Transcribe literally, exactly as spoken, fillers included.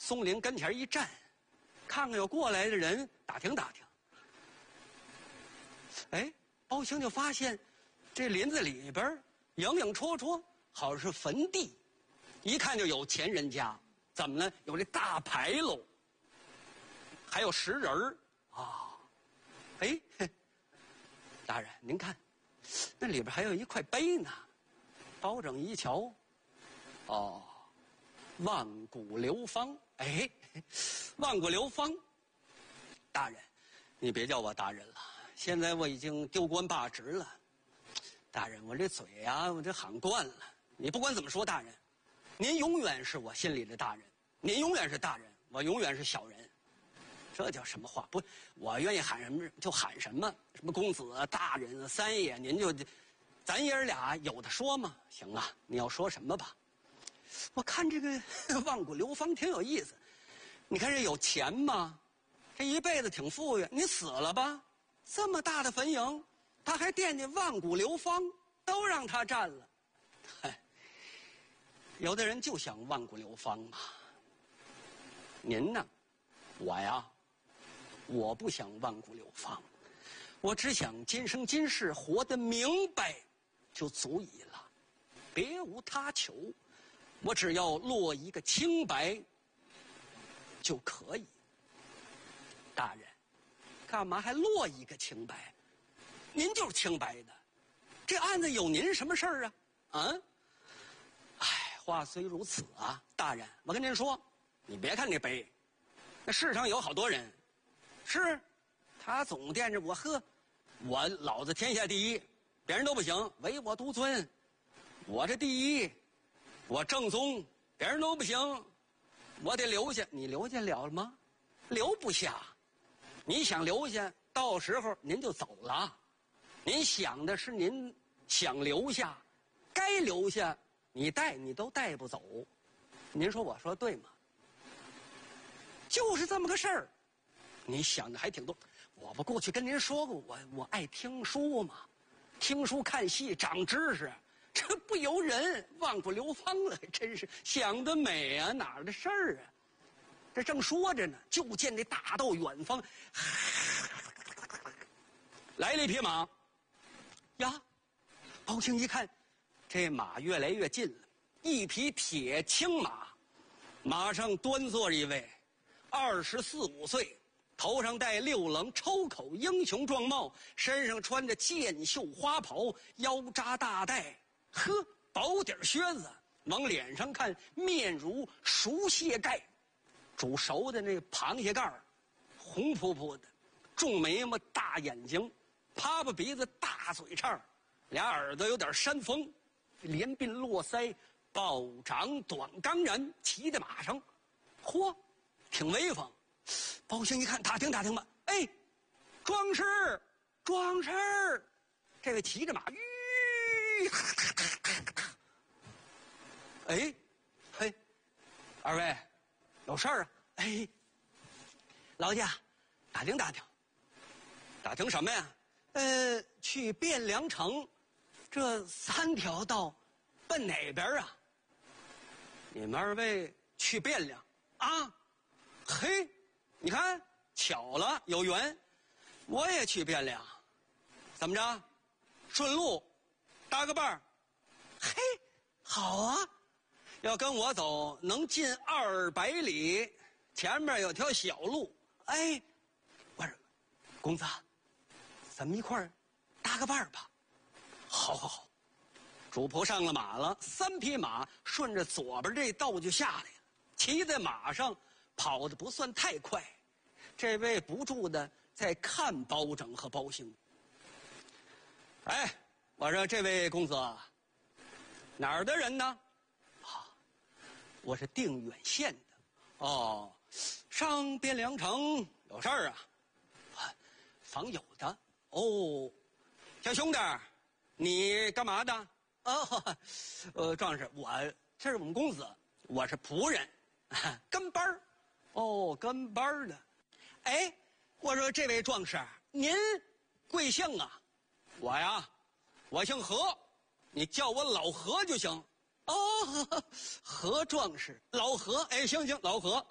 松林跟前一站，看看有过来的人，打听打听。哎，包兴就发现这林子里边影影绰绰，好像是坟地，一看就有钱人家。怎么呢？有这大牌楼，还有石人儿啊。哎，大人您看，那里边还有一块碑呢。包拯一瞧，哦，万古流芳。哎，万古流芳。大人，你别叫我大人了，现在我已经丢官罢职了。大人，我这嘴呀、啊，我这喊惯了。你不管怎么说，大人，您永远是我心里的大人，您永远是大人，我永远是小人。这叫什么话？不，我愿意喊什么就喊什么，什么公子啊、大人啊、三爷，您就，咱爷儿俩有的说吗？行啊，你要说什么吧。我看这个万古流芳挺有意思。你看这有钱吗？这一辈子挺富裕，你死了吧，这么大的坟茔，他还惦记万古流芳，都让他占了。嗨，有的人就想万古流芳嘛。您呢？我呀，我不想万古流芳，我只想今生今世活得明白就足矣了，别无他求。我只要落一个清白就可以。大人，干嘛还落一个清白？您就是清白的，这案子有您什么事儿啊？啊？哎，话虽如此啊，大人，我跟您说，你别看这碑，那世上有好多人，是，他总惦着我，呵，我老子天下第一，别人都不行，唯我独尊，我这第一，我正宗，别人都不行，我得留下。你留下了吗？留不下。你想留下，到时候您就走了。您想的是您想留下，该留下，你带你都带不走。您说我说对吗？就是这么个事儿。你想的还挺多。我不过去跟您说过，我我爱听书嘛，听书看戏长知识。这不由人，万古流芳了，还真是想得美啊！哪儿的事儿啊？这正说着呢，就见这大道远方来了一匹马。呀，包兴一看，这马越来越近了，一匹铁青马，马上端坐着一位，二十四五岁，头上戴六棱抽口英雄状帽，身上穿着箭袖花袍，腰扎大带，呵，薄底靴子，往脸上看，面如熟蟹盖，煮熟的那螃蟹盖红扑扑的，重眉毛，大眼睛，趴趴鼻子，大嘴叉，俩耳朵有点山峰，连鬓络腮，暴长短刚然，骑在马上，嚯，挺威风。包兴一看，打听打听吧，哎，壮士，壮士，这位骑着马，吁，哎，嘿，二位，有事儿啊？哎，劳驾，打听打听，打听什么呀？呃，去汴梁城，这三条道，奔哪边啊？你们二位去汴梁啊？嘿，你看巧了，有缘，我也去汴梁，怎么着？顺路，搭个伴儿。嘿，好啊，要跟我走，能进二百里，前面有条小路。哎，我说，公子，咱们一块儿搭个伴儿吧。好好好，主仆上了马了，三匹马顺着左边这道就下来了，骑在马上。跑得不算太快，这位不住的在看包拯和包兴。哎，我说这位公子，哪儿的人呢？啊，我是定远县的。哦，上汴梁城有事儿啊？访友的。哦，小兄弟，你干嘛的？哦，呃，壮士，我这是我们公子，我是仆人，跟班儿。哦，跟班的。哎，我说这位壮士，您贵姓啊？我呀，我姓何，你叫我老何就行。哦，何壮士，老何，哎，行行，老何。